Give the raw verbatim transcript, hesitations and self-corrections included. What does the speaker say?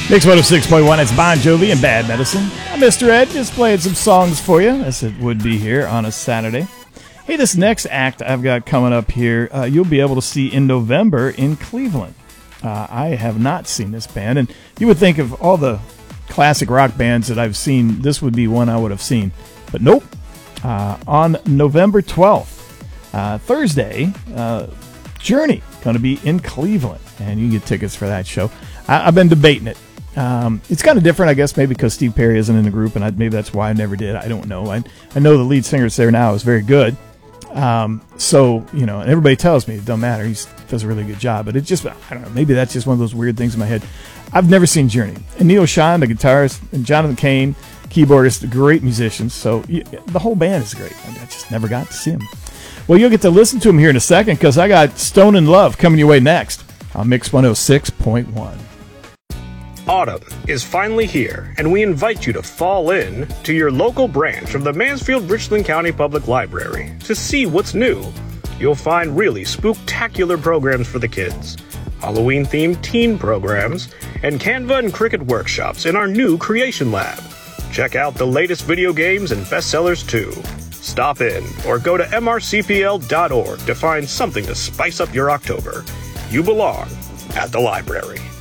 Mix one oh six point one, it's Bon Jovi and Bad Medicine. I'm Mister Ed, just playing some songs for you, as it would be here on a Saturday. Hey, this next act I've got coming up here, uh, you'll be able to see in November in Cleveland. Uh, I have not seen this band, and you would think of all the classic rock bands that I've seen, this would be one I would have seen. But nope. Uh, on November twelfth, uh, Thursday, uh, Journey, going to be in Cleveland, and you can get tickets for that show. I- I've been debating it. Um, it's kind of different, I guess, maybe because Steve Perry isn't in the group, and I, maybe that's why I never did. I don't know. I, I know the lead singer that's there now is very good. Um, so, you know, and everybody tells me it doesn't matter. He does a really good job. But it just, I don't know, maybe that's just one of those weird things in my head. I've never seen Journey. And Neil Schon, the guitarist, and Jonathan Cain, keyboardist, great musicians. So yeah, the whole band is great. I just never got to see them. Well, you'll get to listen to them here in a second because I got Stone in Love coming your way next on Mix one oh six point one. Autumn is finally here, and we invite you to fall in to your local branch of the Mansfield-Richland County Public Library to see what's new. You'll find really spooktacular programs for the kids, Halloween-themed teen programs, and Canva and Cricut workshops in our new Creation Lab. Check out the latest video games and bestsellers too. Stop in or go to m r c p l dot org to find something to spice up your October. You belong at the library.